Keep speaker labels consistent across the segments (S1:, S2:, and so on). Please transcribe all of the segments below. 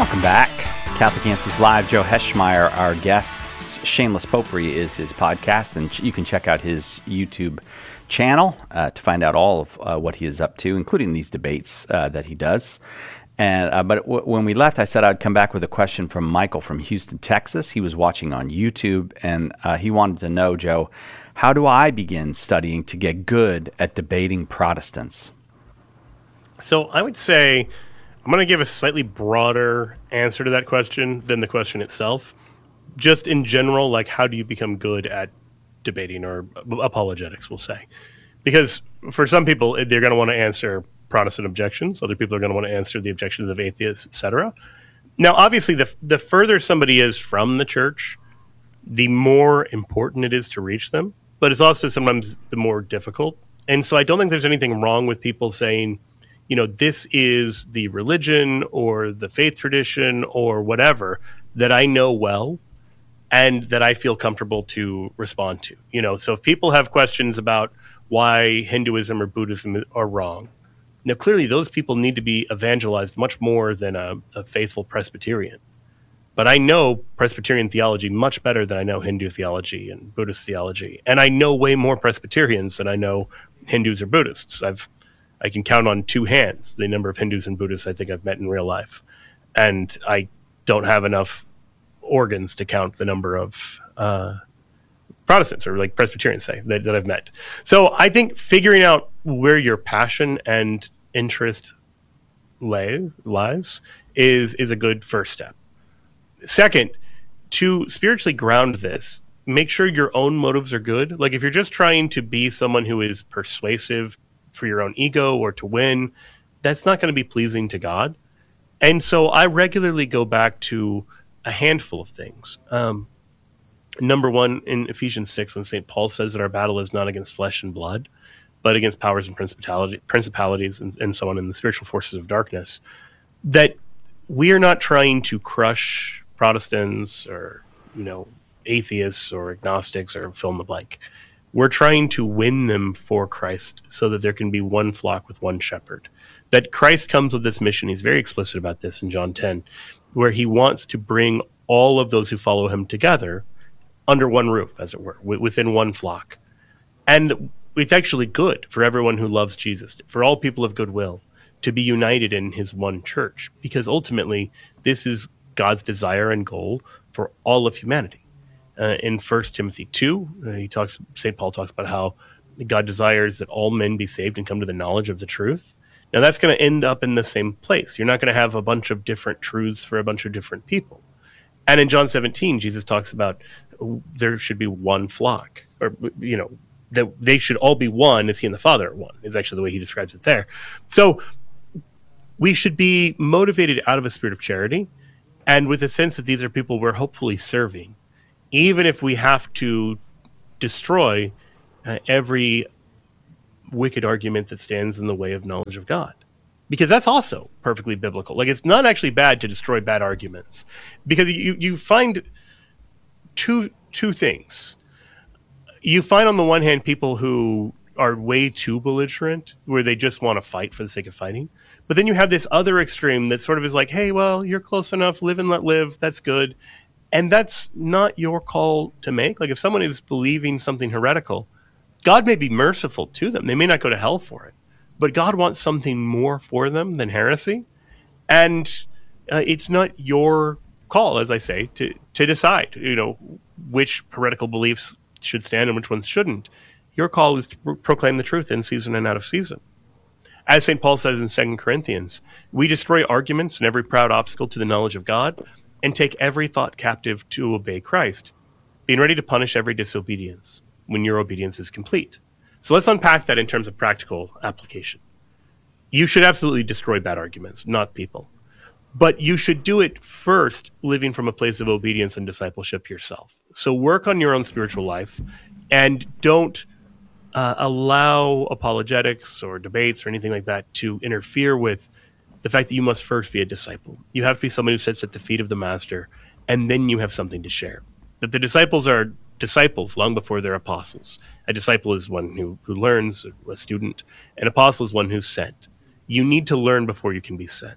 S1: Welcome back. Catholic Answers Live. Joe Heschmeyer, our guest. Shameless Popery is his podcast, and you can check out his YouTube channel to find out all of what he is up to, including these debates that he does. And but when we left, I said I'd come back with a question from Michael from Houston, Texas. He was watching on YouTube, and he wanted to know, Joe, how do I begin studying to get good at debating Protestants?
S2: So I would say I'm going to give a slightly broader answer to that question than the question itself. Just in general, like, how do you become good at debating or apologetics, we'll say? Because for some people, they're going to want to answer Protestant objections. Other people are going to want to answer the objections of atheists, etc. Now, obviously, the further somebody is from the church, the more important it is to reach them. But it's also sometimes the more difficult. And so I don't think there's anything wrong with people saying, you know, this is the religion or the faith tradition or whatever that I know well and that I feel comfortable to respond to. You know, so if people have questions about why Hinduism or Buddhism are wrong, now clearly those people need to be evangelized much more than a faithful Presbyterian. But I know Presbyterian theology much better than I know Hindu theology and Buddhist theology. And I know way more Presbyterians than I know Hindus or Buddhists. I can count on two hands the number of Hindus and Buddhists I think I've met in real life. And I don't have enough organs to count the number of Protestants, or like Presbyterians say, that I've met. So I think figuring out where your passion and interest lies is a good first step. Second, to spiritually ground this, make sure your own motives are good. Like if you're just trying to be someone who is persuasive for your own ego or to win, that's not going to be pleasing to God. And so I regularly go back to a handful of things. Number one, in Ephesians 6, when St. Paul says that our battle is not against flesh and blood, but against powers and principalities and so on in the spiritual forces of darkness, that we are not trying to crush Protestants or, you know, atheists or agnostics or fill in the blank. We're trying to win them for Christ so that there can be one flock with one shepherd. That Christ comes with this mission. He's very explicit about this in John 10, where he wants to bring all of those who follow him together under one roof, as it were, within one flock. And it's actually good for everyone who loves Jesus, for all people of goodwill, to be united in his one church, because ultimately this is God's desire and goal for all of humanity. In 1 Timothy 2, St. Paul talks about how God desires that all men be saved and come to the knowledge of the truth. Now that's going to end up in the same place. You're not going to have a bunch of different truths for a bunch of different people. And in John 17, Jesus talks about there should be one flock, or, you know, that they should all be one as he and the Father are one, is actually the way he describes it there. So we should be motivated out of a spirit of charity and with a sense that these are people we're hopefully serving, even if we have to destroy every wicked argument that stands in the way of knowledge of God. Because that's also perfectly biblical. Like, it's not actually bad to destroy bad arguments. Because you find two things. You find on the one hand people who are way too belligerent, where they just want to fight for the sake of fighting. But then you have this other extreme that sort of is like, hey, well, you're close enough, live and let live, that's good. And that's not your call to make. Like, if someone is believing something heretical, God may be merciful to them. They may not go to hell for it. But God wants something more for them than heresy. And it's not your call, as I say, to decide, you know, which heretical beliefs should stand and which ones shouldn't. Your call is to proclaim the truth in season and out of season. As St. Paul says in 2 Corinthians, we destroy arguments and every proud obstacle to the knowledge of God and take every thought captive to obey Christ, being ready to punish every disobedience when your obedience is complete. So let's unpack that in terms of practical application. You should absolutely destroy bad arguments, not people. But you should do it first living from a place of obedience and discipleship yourself. So work on your own spiritual life and don't allow apologetics or debates or anything like that to interfere with the fact that you must first be a disciple. You have to be someone who sits at the feet of the master, and then you have something to share. That the disciples are disciples long before they're apostles. A disciple is one who learns, a student. An apostle is one who's sent. You need to learn before you can be sent.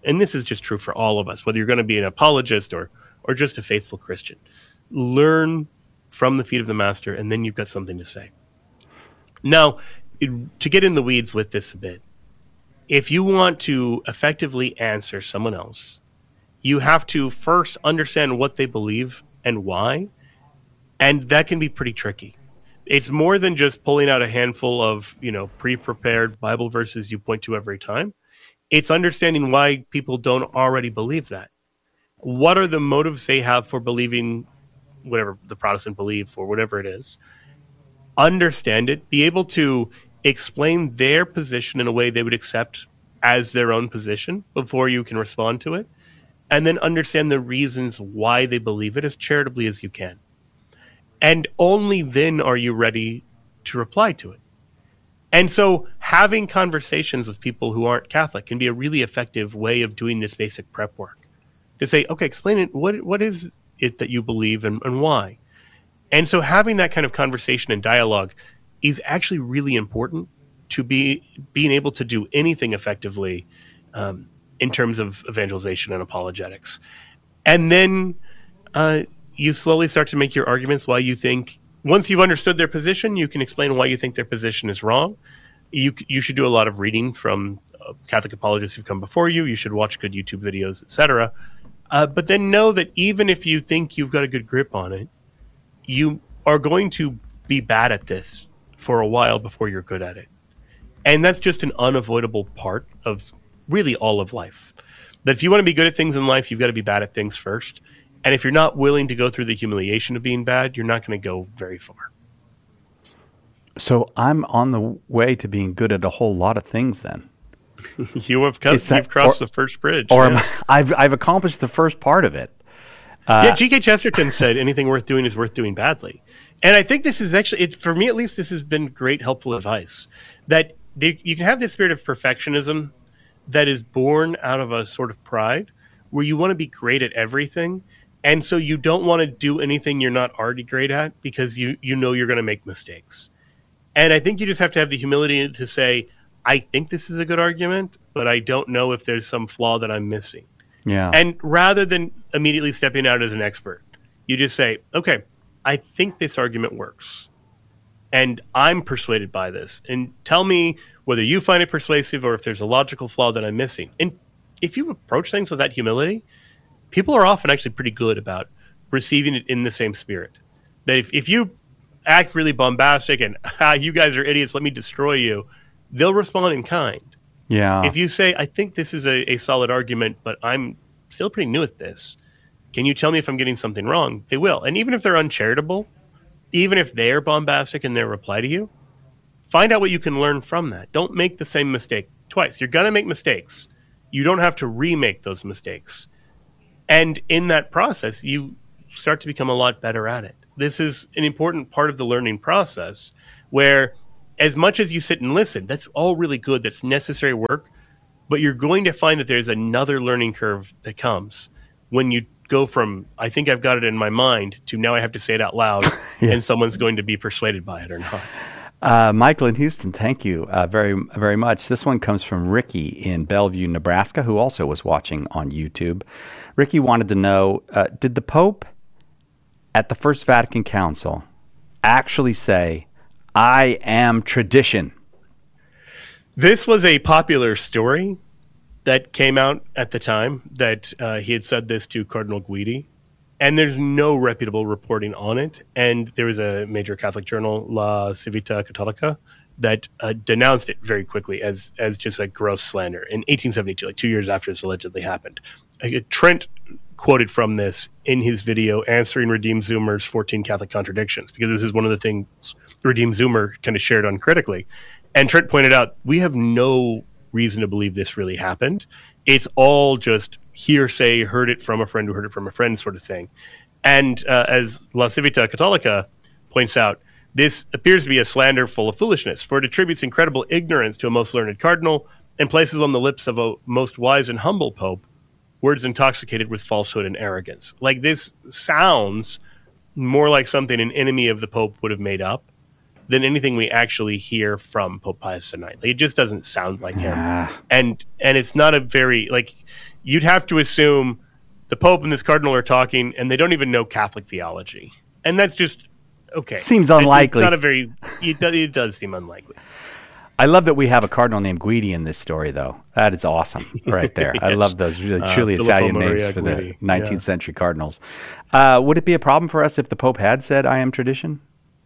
S2: and this is just true for all of us, whether you're going to be an apologist or just a faithful Christian, learn from the feet of the master, and then you've got something to say. Now, to get in the weeds with this a bit, if you want to effectively answer someone else, you have to first understand what they believe and why, and that can be pretty tricky. It's more than just pulling out a handful of, pre-prepared Bible verses you point to every time. It's understanding why people don't already believe that. What are the motives they have for believing whatever the Protestant belief or whatever it is? Understand it, be able to explain their position in a way they would accept as their own position before you can respond to it, and then understand the reasons why they believe it as charitably as you can. And only then are you ready to reply to it. And so having conversations with people who aren't Catholic can be a really effective way of doing this basic prep work. To say, okay, explain it. What is it that you believe and why? And so having that kind of conversation and dialogue is actually really important to being able to do anything effectively in terms of evangelization and apologetics. And then you slowly start to make your arguments why you think, once you've understood their position, you can explain why you think their position is wrong. You should do a lot of reading from Catholic apologists who've come before you. You should watch good YouTube videos, etc. But then know that even if you think you've got a good grip on it, you are going to be bad at this for a while before you're good at it. And that's just an unavoidable part of really all of life. That if you want to be good at things in life, you've got to be bad at things first. And if you're not willing to go through the humiliation of being bad, you're not going to go very far.
S1: So I'm on the way to being good at a whole lot of things then.
S2: You've crossed the first bridge.
S1: Or I've accomplished the first part of it.
S2: G.K. Chesterton said anything worth doing is worth doing badly. And I think this is actually, for me at least, this has been great, helpful advice. That you can have this spirit of perfectionism that is born out of a sort of pride where you want to be great at everything. And so you don't want to do anything you're not already great at because you know you're going to make mistakes. And I think you just have to have the humility to say, I think this is a good argument, but I don't know if there's some flaw that I'm missing.
S1: Yeah.
S2: And rather than immediately stepping out as an expert, you just say, okay, I think this argument works. And I'm persuaded by this. And tell me whether you find it persuasive or if there's a logical flaw that I'm missing. And if you approach things with that humility, people are often actually pretty good about receiving it in the same spirit. That if you act really bombastic and, you guys are idiots, let me destroy you, they'll respond in kind.
S1: Yeah.
S2: If you say, I think this is a solid argument, but I'm still pretty new at this, can you tell me if I'm getting something wrong? They will. And even if they're uncharitable, even if they're bombastic in their reply to you, find out what you can learn from that. Don't make the same mistake twice. You're going to make mistakes. You don't have to remake those mistakes. And in that process, you start to become a lot better at it. This is an important part of the learning process where as much as you sit and listen, that's all really good. That's necessary work. But you're going to find that there's another learning curve that comes when you go from, I think I've got it in my mind, to now I have to say it out loud and someone's going to be persuaded by it or not.
S1: Michael in Houston, thank you very, very much. This one comes from Ricky in Bellevue, Nebraska, who also was watching on YouTube. Ricky wanted to know, did the Pope at the First Vatican Council actually say, I am tradition?
S2: This was a popular story that came out at the time that he had said this to Cardinal Guidi, and there's no reputable reporting on it. And there was a major Catholic journal, La Civita Cattolica, that denounced it very quickly as just a gross slander in 1872, like 2 years after this allegedly happened. Trent quoted from this in his video answering Redeem Zoomer's 14 Catholic contradictions, because this is one of the things Redeem Zoomer kind of shared uncritically. And Trent pointed out, we have no reason to believe this really happened. It's all just hearsay, heard it from a friend who heard it from a friend sort of thing. And as La Civita Cattolica points out, this appears to be a slander full of foolishness, for it attributes incredible ignorance to a most learned cardinal and places on the lips of a most wise and humble pope words intoxicated with falsehood and arrogance. Like, this sounds more like something an enemy of the pope would have made up than anything we actually hear from Pope Pius IX. Like, it just doesn't sound like him. And it's not a very, like, you'd have to assume the Pope and this cardinal are talking and they don't even know Catholic theology. And that's just, okay.
S1: Seems unlikely.
S2: It's not a very, it does seem unlikely.
S1: I love that we have a cardinal named Guidi in this story, though. That is awesome right there. Yes. I love those really truly Italian names for the 19th century cardinals. Would it be a problem for us if the Pope had said, I am tradition?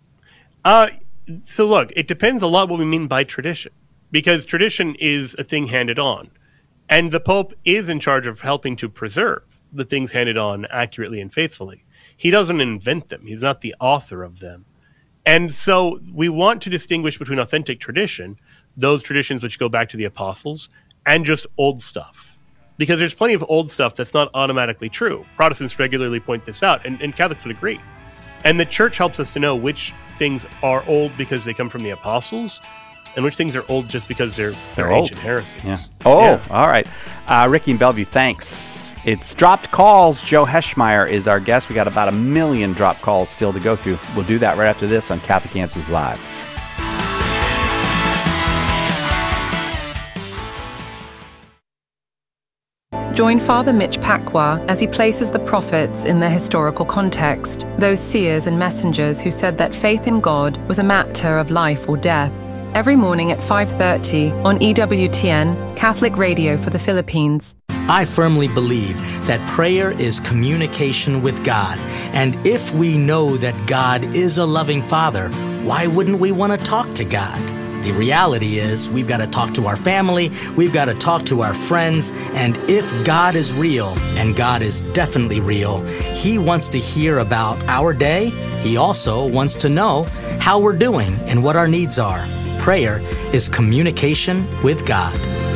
S2: So look, it depends a lot what we mean by tradition, because tradition is a thing handed on. And the Pope is in charge of helping to preserve the things handed on accurately and faithfully. He doesn't invent them. He's not the author of them. And so we want to distinguish between authentic tradition, those traditions which go back to the apostles, and just old stuff. Because there's plenty of old stuff that's not automatically true. Protestants regularly point this out, and Catholics would agree. And the church helps us to know which things are old because they come from the apostles, and which things are old just because they're ancient heresies.
S1: Yeah. Oh, all right. Ricky in Bellevue, thanks. It's Dropped Calls. Joe Heschmeyer is our guest. We got about 1 million dropped calls still to go through. We'll do that right after this on Catholic Answers Live.
S3: Join Father Mitch Pacwa as he places the prophets in their historical context, those seers and messengers who said that faith in God was a matter of life or death. Every morning at 5:30 on EWTN, Catholic Radio for the Philippines.
S4: I firmly believe that prayer is communication with God. And if we know that God is a loving Father, why wouldn't we want to talk to God? The reality is we've got to talk to our family, we've got to talk to our friends, and if God is real, and God is definitely real, He wants to hear about our day. He also wants to know how we're doing and what our needs are. Prayer is communication with God.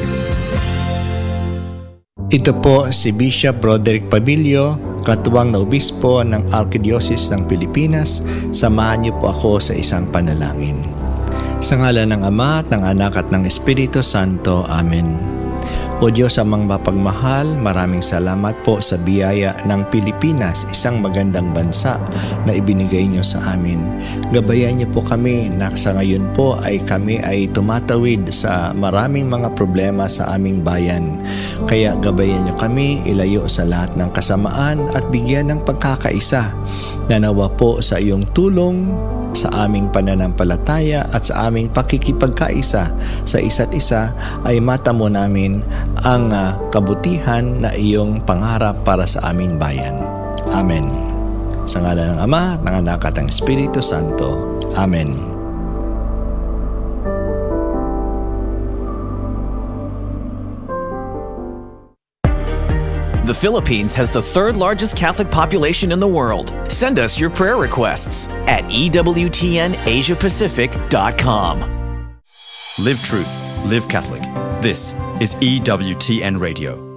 S5: Ito po si Bishop Roderick Pabilio, katuwang na obispo ng Archdiocese ng Pilipinas. Samahan niyo po ako sa isang panalangin. Sa ngalan ng Ama at ng Anak at ng Espiritu Santo. Amen. O Diyos amang mapagmahal, maraming salamat po sa biyaya ng Pilipinas, isang magandang bansa na ibinigay niyo sa amin. Gabayan niyo po kami na sa ngayon po ay kami ay tumatawid sa maraming mga problema sa aming bayan. Kaya gabayan niyo kami, ilayo sa lahat ng kasamaan at bigyan ng pagkakaisa. Nanawa po sa iyong tulong sa aming pananampalataya at sa aming pakikipagkaisa sa isa't isa ay matamo namin ang kabutihan na iyong pangarap para sa aming bayan. Amen. Sa ngalan ng Ama, ng Anak at ng Espiritu Santo. Amen.
S6: The Philippines has the third largest Catholic population in the world. Send us your prayer requests at EWTNAsiaPacific.com.
S7: Live truth, live Catholic. This is EWTN Radio.